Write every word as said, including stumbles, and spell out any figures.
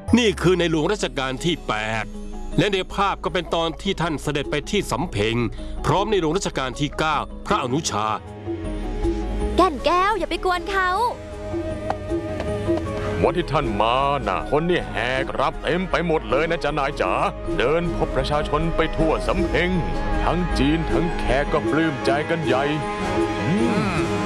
นี่คือในหลวงรัชกาลที่แปดและในภาพก็เป็นตอนที่ท่านเสด็จไปที่สำเพ็งพร้อมในหลวงรัชกาลที่เก้าพระอนุชาแก่นแก้วอย่าไปกวนเขาวันที่ท่านมาน่ะคนนี่แหกรับเต็มไปหมดเลยนะจ๊ะนายจ๋าเดินพบประชาชนไปทั่วสำเพ็งทั้งจีนทั้งแขกก็ปลื้มใจกันใหญ่